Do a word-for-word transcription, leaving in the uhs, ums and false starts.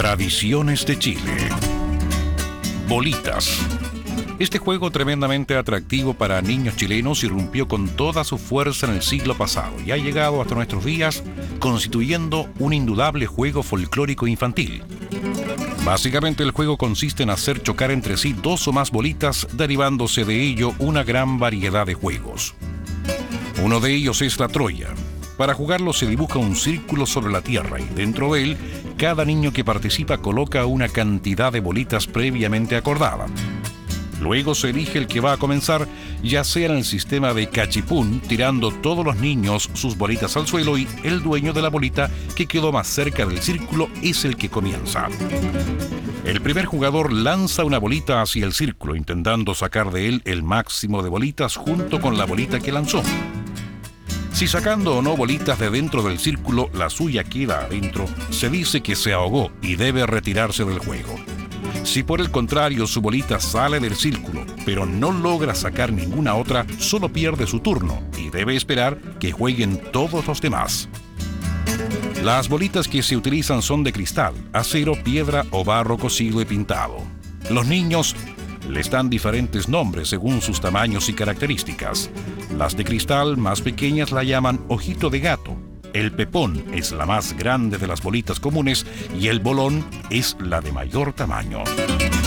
Tradiciones de Chile. Bolitas. Este juego tremendamente atractivo para niños chilenos irrumpió con toda su fuerza en el siglo pasado y ha llegado hasta nuestros días constituyendo un indudable juego folclórico infantil. Básicamente el juego consiste en hacer chocar entre sí dos o más bolitas, derivándose de ello una gran variedad de juegos. Uno de ellos es la Troya. Para jugarlo se dibuja un círculo sobre la tierra y dentro de él cada niño que participa coloca una cantidad de bolitas previamente acordada. Luego se elige el que va a comenzar, ya sea en el sistema de cachipún, tirando todos los niños sus bolitas al suelo, y el dueño de la bolita que quedó más cerca del círculo es el que comienza. El primer jugador lanza una bolita hacia el círculo, intentando sacar de él el máximo de bolitas junto con la bolita que lanzó. Si sacando o no bolitas de dentro del círculo, la suya queda adentro, se dice que se ahogó y debe retirarse del juego. Si por el contrario su bolita sale del círculo, pero no logra sacar ninguna otra, solo pierde su turno y debe esperar que jueguen todos los demás. Las bolitas que se utilizan son de cristal, acero, piedra o barro cocido y pintado. Los niños les dan diferentes nombres según sus tamaños y características. Las de cristal más pequeñas la llaman ojito de gato. El pepón es la más grande de las bolitas comunes y el bolón es la de mayor tamaño.